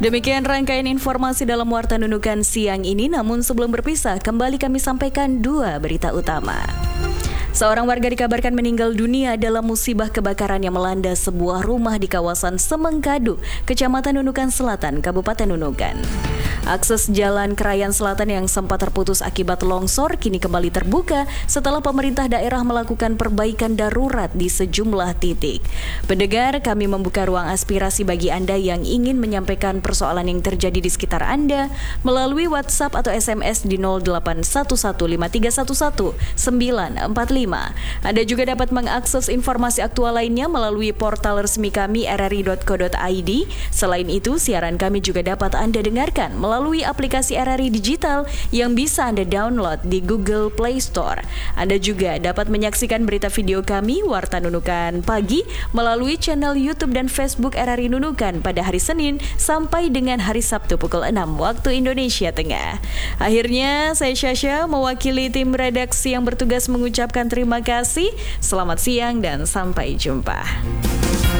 Demikian rangkaian informasi dalam Warta Nunukan siang ini, namun sebelum berpisah, kembali kami sampaikan dua berita utama. Seorang warga dikabarkan meninggal dunia dalam musibah kebakaran yang melanda sebuah rumah di kawasan Semengkadu, Kecamatan Nunukan Selatan, Kabupaten Nunukan. Akses jalan Krayan Selatan yang sempat terputus akibat longsor kini kembali terbuka setelah pemerintah daerah melakukan perbaikan darurat di sejumlah titik. Pendengar, kami membuka ruang aspirasi bagi Anda yang ingin menyampaikan persoalan yang terjadi di sekitar Anda melalui WhatsApp atau SMS di 08115311-945. Anda juga dapat mengakses informasi aktual lainnya melalui portal resmi kami rri.co.id. Selain itu, siaran kami juga dapat Anda dengarkan melalui aplikasi RRI Digital yang bisa Anda download di Google Play Store. Anda juga dapat menyaksikan berita video kami Warta Nunukan Pagi melalui channel YouTube dan Facebook RRI Nunukan pada hari Senin sampai dengan hari Sabtu pukul 6 waktu Indonesia Tengah. Akhirnya, saya Syasha mewakili tim redaksi yang bertugas mengucapkan terima kasih. Selamat siang dan sampai jumpa.